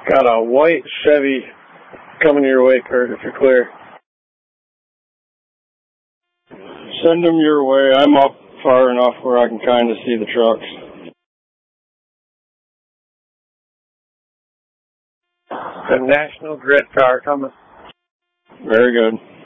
Got a white Chevy coming your way, Kurt, if you're clear. Send them your way. I'm up far enough where I can kind of see the trucks. The National Grid car coming. Very good.